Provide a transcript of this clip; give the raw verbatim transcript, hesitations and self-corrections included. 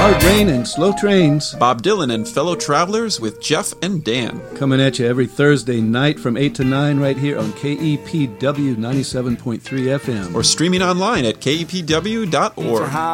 Hard Rain and Slow Trains. Bob Dylan and Fellow Travelers with Jeff and Dan. Coming at you every Thursday night from eight to nine right here on K E P W ninety-seven point three F M. Or streaming online at K E P W dot org.